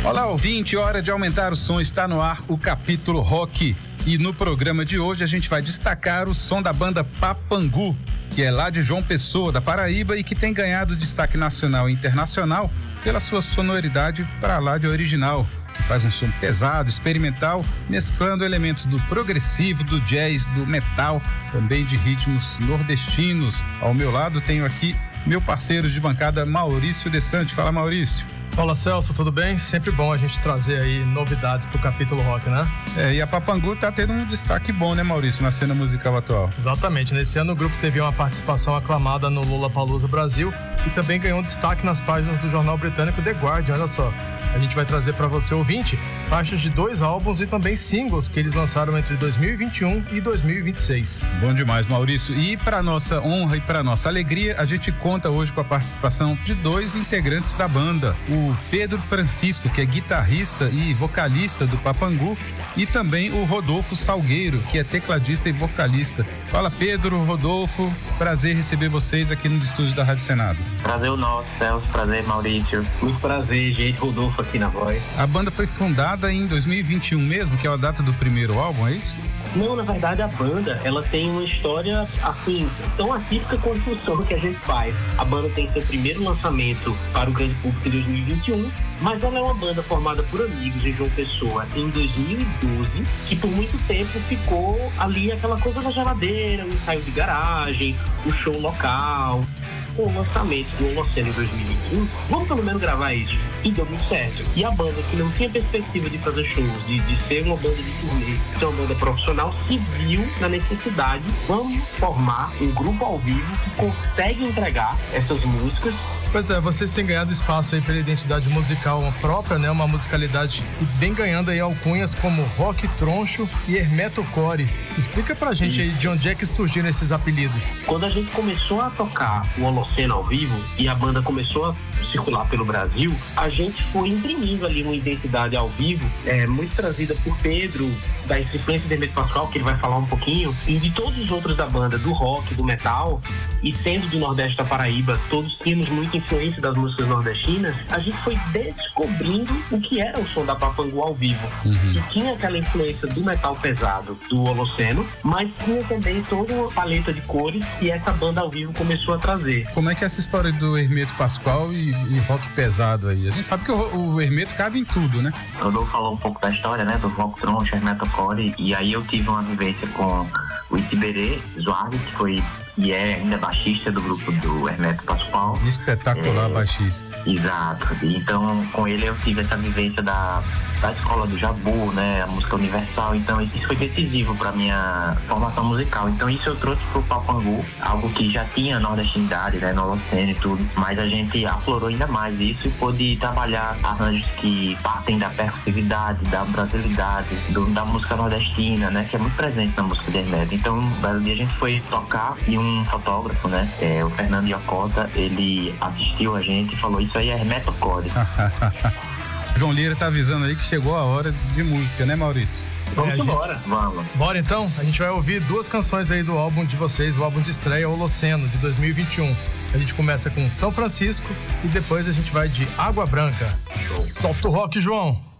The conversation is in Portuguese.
Olá, ouvinte, hora de aumentar o som, está no ar o Capítulo Rock. E no programa de hoje a gente vai destacar o som da banda Papangu, que é lá de João Pessoa, da Paraíba, e que tem ganhado destaque nacional e internacional pela sua sonoridade para lá de original. Faz um som pesado, experimental, mesclando elementos do progressivo, do jazz, do metal, também de ritmos nordestinos. Ao meu lado tenho aqui meu parceiro de bancada, Maurício Desante. Fala, Maurício. Fala, Celso, tudo bem? Sempre bom a gente trazer aí novidades pro Capítulo Rock, né? E a Papangu tá tendo um destaque bom, né, Maurício, na cena musical atual. Exatamente, nesse ano o grupo teve uma participação aclamada no Lollapalooza Brasil e também ganhou destaque nas páginas do jornal britânico The Guardian, olha só. A gente vai trazer para você, ouvinte, faixas de 2 álbuns e também singles que eles lançaram entre 2021 e 2026. Bom demais, Maurício. E para nossa honra e para nossa alegria, a gente conta hoje com a participação de 2 integrantes da banda. O Pedro Francisco, que é guitarrista e vocalista do Papangu, e também o Rodolfo Salgueiro, que é tecladista e vocalista. Fala, Pedro, Rodolfo, prazer receber vocês aqui nos estúdios da Rádio Senado. Prazer o nosso, Celso, prazer, Maurício. Muito prazer, gente, Rodolfo aqui na voz. A banda foi fundada em 2021 mesmo, que é a data do primeiro álbum, é isso? Não, na verdade a banda, ela tem uma história assim, tão atípica quanto o som que a gente faz. A banda tem seu primeiro lançamento para o grande público em 2021, mas ela é uma banda formada por amigos de João Pessoa em 2012, que por muito tempo ficou ali aquela coisa da geladeira, o ensaio de garagem, o show local. Com o lançamento do Holocene em 2021, vamos pelo menos gravar isso. E deu muito certo. E a banda, que não tinha perspectiva de fazer shows, de ser uma banda de turnê, ser uma banda profissional, se viu na necessidade, vamos formar um grupo ao vivo que consegue entregar essas músicas. Pois é, vocês têm ganhado espaço aí pela identidade musical própria, né? Uma musicalidade que vem ganhando aí alcunhas como rock troncho e hermetocore. Explica pra gente aí de onde é que surgiram esses apelidos. Quando a gente começou a tocar o Holocene ao vivo e a banda começou a circular pelo Brasil, a gente foi imprimindo ali uma identidade ao vivo, muito trazida por Pedro, da influência de Hermeto Pascoal, que ele vai falar um pouquinho, e de todos os outros da banda, do rock, do metal, e sendo do Nordeste da Paraíba, todos tínhamos muita influência das músicas nordestinas, a gente foi descobrindo o que era o som da Papangu ao vivo. Que tinha aquela influência do metal pesado do Holoceno, mas tinha também toda uma paleta de cores que essa banda ao vivo começou a trazer. Como é que é essa história do Hermeto Pascoal e rock pesado aí? A gente sabe que o Hermeto cabe em tudo, né? Eu vou falar um pouco da história, né, do rock troncho, hermetocore, e aí eu tive uma vivência com o Itiberê Zuardi, que foi e é ainda baixista do grupo do Hermeto Pascoal. Espetacular baixista. Exato. Então, com ele eu tive essa vivência da escola do Jabu, né? A música universal. Então, isso foi decisivo para minha formação musical. Então, isso eu trouxe pro Papangu, algo que já tinha nordestinidade, né? No Holocene e tudo. Mas a gente aflorou ainda mais isso e pôde trabalhar arranjos que partem da percussividade, da brasilidade, da música nordestina, né? Que é muito presente na música de Hermeto. Então, um belo dia a gente foi tocar e um fotógrafo, né? O Fernando Iocota, ele assistiu a gente e falou: isso aí é hermetocore. João Lira tá avisando aí que chegou a hora de música, né, Maurício? Vamos embora. Vamos. Bora então? A gente vai ouvir 2 canções aí do álbum de vocês, o álbum de estreia Holoceno, de 2021. A gente começa com São Francisco e depois a gente vai de Água Branca. Show. Solta o rock, João!